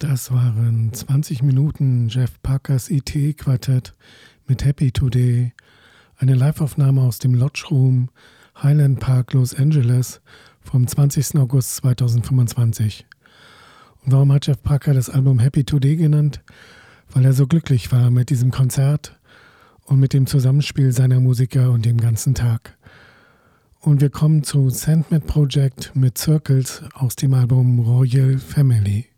Das waren 20 Minuten Jeff Parkers IT-Quartett mit Happy Today, eine Live-Aufnahme aus dem Lodge Room, Highland Park, Los Angeles vom 20. August 2025. Und warum hat Jeff Parker das Album Happy Today genannt? Weil er so glücklich war mit diesem Konzert und mit dem Zusammenspiel seiner Musiker und dem ganzen Tag. Und wir kommen zu Sandman Project mit Circles aus dem Album Royal Family.